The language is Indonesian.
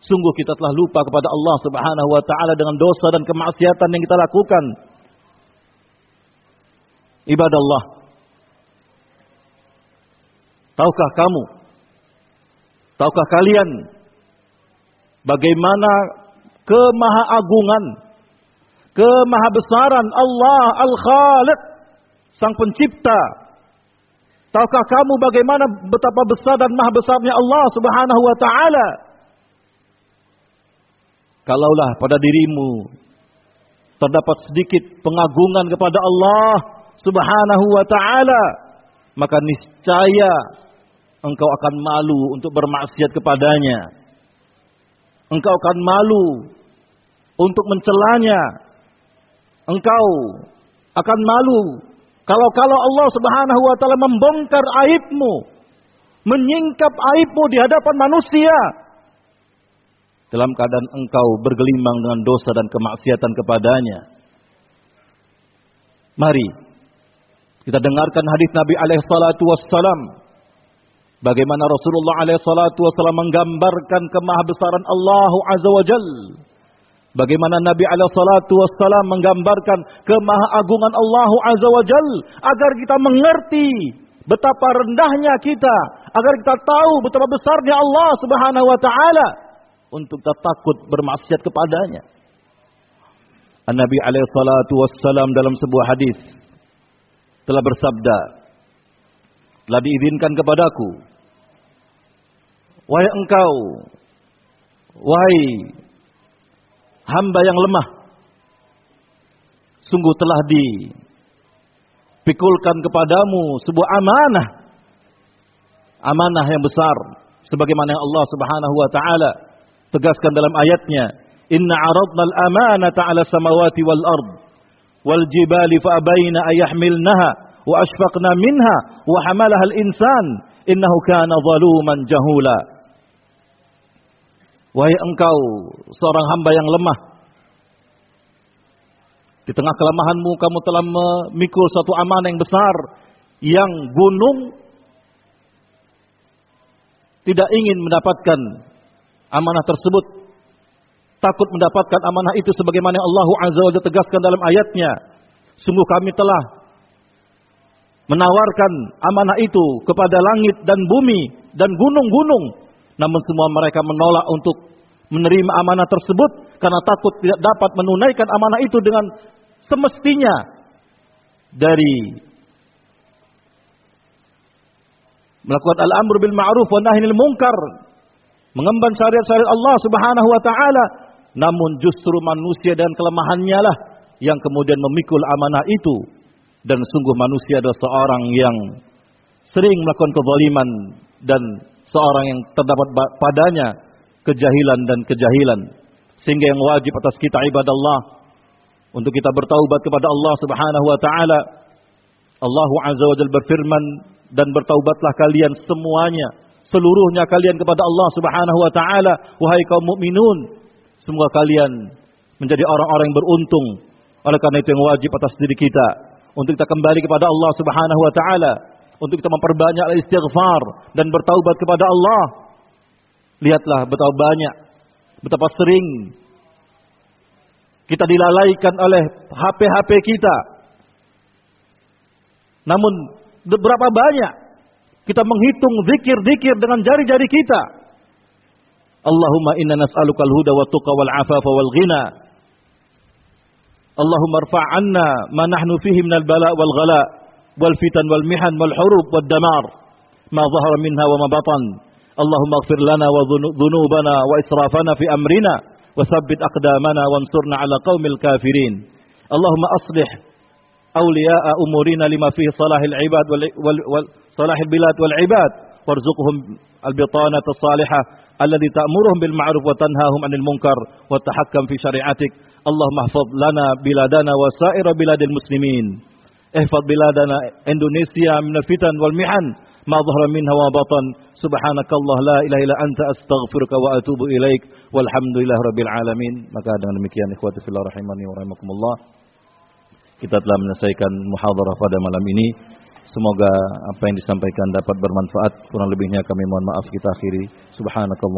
Sungguh kita telah lupa kepada Allah Subhanahu wa taala dengan dosa dan kemaksiatan yang kita lakukan. Ibadallah, tahukah kamu, tahukah kalian bagaimana kemahaagungan, kemahabesaran Allah Al-Khaliq, Sang Pencipta? Tahukah kamu bagaimana betapa besar dan maha besarnya Allah Subhanahu wa taala? Kalaulah pada dirimu terdapat sedikit pengagungan kepada Allah Subhanahu wa taala, maka niscaya engkau akan malu untuk bermaksiat kepadanya. Engkau akan malu untuk mencelanya. Engkau akan malu kalau Allah Subhanahu wa taala membongkar aibmu, menyingkap aibmu di hadapan manusia, dalam keadaan engkau bergelimang dengan dosa dan kemaksiatan kepadanya. Mari kita dengarkan hadis Nabi alaihi salatu wassalam, bagaimana Rasulullah alaihi salatu wassalam menggambarkan kemahabesaran Allah azza wa jalla. Bagaimana Nabi alaihi salatu wassalam menggambarkan kemahaagungan Allah azza wa jalla agar kita mengerti betapa rendahnya kita, agar kita tahu betapa besarnya Allah Subhanahu wa taala, untuk tak takut bermaksiat kepadanya. Nabi alaihi salatu wassalam dalam sebuah hadis telah bersabda, telah diizinkan kepadaku, wahai engkau, wahai hamba yang lemah, sungguh telah dipikulkan kepadamu sebuah amanah yang besar, sebagaimana yang Allah Subhanahu wa taala tegaskan dalam ayatnya, inna 'aradna al-amanata 'ala samawati wal ard wal jibali fa abaina ay yahmilnaha wa ashfaqna minha wa hamalaha al-insan innahu kana zaluman jahula. Wahai engkau seorang hamba yang lemah, di tengah kelemahanmu kamu telah memikul suatu amanah yang besar, yang gunung tidak ingin mendapatkan amanah tersebut, takut mendapatkan amanah itu, sebagaimana Allah Azza wa Jalla tegaskan dalam ayatnya, sungguh kami telah menawarkan amanah itu kepada langit dan bumi dan gunung-gunung, namun semua mereka menolak untuk menerima amanah tersebut karena takut tidak dapat menunaikan amanah itu dengan semestinya, dari melakukan al-amr bil ma'ruf wa nahy anil munkar, mengemban syariat-syariat Allah Subhanahu wa taala, namun justru manusia dan kelemahannya lah yang kemudian memikul amanah itu. Dan sungguh manusia adalah seorang yang sering melakukan kezaliman dan seorang yang terdapat padanya kejahilan dan kejahilan, sehingga yang wajib atas kita ibadallah untuk kita bertaubat kepada Allah Subhanahu wa taala. Allah Azza wa Jalla berfirman, dan bertaubatlah kalian semuanya, seluruhnya kalian kepada Allah Subhanahu wa taala, wahai kaum mukminun, semoga kalian menjadi orang-orang yang beruntung. Oleh karena itu yang wajib atas diri kita untuk kita kembali kepada Allah Subhanahu wa taala, untuk kita memperbanyak istighfar dan bertaubat kepada Allah. Lihatlah betapa banyak, betapa sering kita dilalaikan oleh HP kita. Namun berapa banyak kita menghitung zikir-zikir dengan jari-jari kita. Allahumma inna nas'aluka al-huda wa tuqa wal afafa wal ghina. Allahumma irfa' 'anna ma nahnu fihi minal bala' wal ghala' wal fitan wal mihan wal hurub wad damar ma dhahara minha wa ma batan. Allahumma ighfir lana wa dhunubana wa israfana fi amrina wa tsabbit aqdamana wansurna 'ala qaumil kafirin. Allahumma aslih awliya'a umurina lima fihi salahil ibad wal salahil bilad wal ibad warzuqhum al-bitanata as-salihah allati ta'muruhum bil ma'ruf wa tanhahum 'anil munkar wa tahakkam fi syari'atik. Allahumma ihfaz lana biladana wa sa'ira biladil muslimin. Ihfaz biladana Indonesia minal fitan wal mihan ma dhahara minha wa batan. Subhanakallah la ilaha illa anta astaghfiruka wa atubu ilaik. Walhamdulillahi rabbil alamin. Maka dengan demikian ikhwati fillah rahimani wa rahimakumullah, kita telah menyelesaikan muhadharah pada malam ini. Semoga apa yang disampaikan dapat bermanfaat. Kurang lebihnya kami mohon maaf, kita akhiri. Subhanakallah.